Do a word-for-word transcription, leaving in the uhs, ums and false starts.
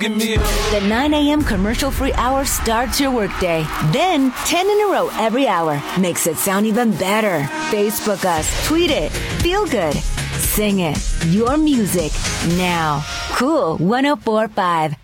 give me up. The nine a.m. commercial-free hour starts your workday. Then, ten in a row every hour makes it sound even better. Facebook us, tweet it, feel good, sing it. Your music now. Cool one oh four point five.